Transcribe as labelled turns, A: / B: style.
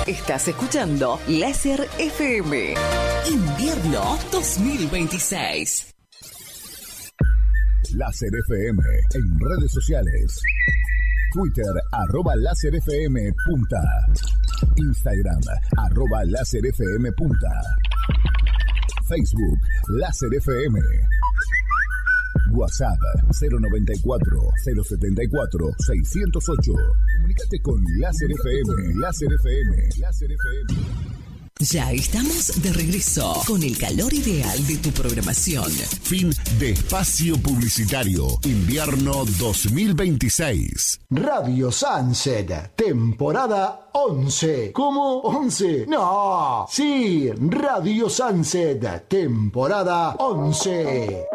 A: Estás escuchando Láser FM. Invierno 2026.
B: Láser FM en redes sociales. Twitter, @LáserFM Punta. Instagram, @LáserFM Punta. Facebook, Láser FM. WhatsApp, 094-074-608. Comunícate con Láser FM. Láser FM. Láser FM.
A: Ya estamos de regreso con el calor ideal de tu programación.
B: Fin de espacio publicitario. Invierno 2026.
C: Radio Sunset, temporada 11. ¿Cómo? ¿11? No. Sí, Radio Sunset, temporada 11.